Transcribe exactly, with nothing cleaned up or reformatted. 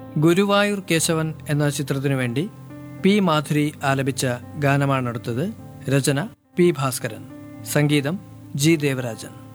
ഗുരുവായൂർ കേശവൻ എന്ന ചിത്രത്തിനു വേണ്ടി പി മാധുരി ആലപിച്ച ഗാനമാണെടുത്തത്. രചന പി ഭാസ്കരൻ, സംഗീതം ജി ദേവരാജൻ.